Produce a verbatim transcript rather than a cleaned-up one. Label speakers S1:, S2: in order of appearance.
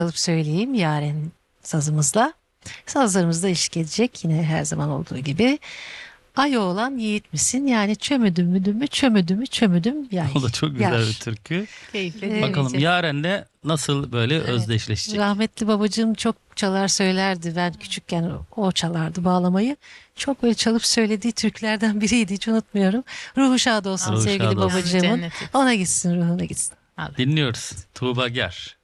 S1: Alıp söyleyeyim Yaren sazımızla. Sazlarımızda eşlik edecek yine her zaman olduğu gibi. Ay oğlan yiğit misin? Yani çömüdüm müdüm mü çömüdüm mü çömüdüm yay.
S2: O da çok güzel bir
S1: Yar.
S2: türkü.
S3: Keyifle
S1: Evet.
S2: Bakalım
S3: dinleyeceğiz.
S2: Yaren'le nasıl böyle
S1: Evet.
S2: özdeşleşecek?
S1: Rahmetli babacığım çok çalar söylerdi. Ben küçükken o çalardı bağlamayı. Çok böyle çalıp söylediği türkülerden biriydi. Hiç unutmuyorum. Ruhu şad olsun
S2: Ruhu
S1: sevgili
S2: şad olsun.
S1: babacığımın.
S3: Cennet etsin.
S1: Ona gitsin, ruhuna gitsin.
S3: Allah.
S2: Dinliyoruz. Tuğba Ger.